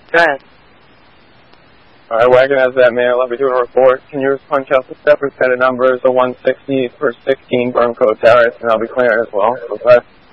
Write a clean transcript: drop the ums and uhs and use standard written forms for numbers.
Go ahead. All right, Wagon has that mail. I'll be doing a report. Can you just punch out the separate set of numbers, the 160 for 16 Burncoat Terrace, and I'll be clearing as well. Okay.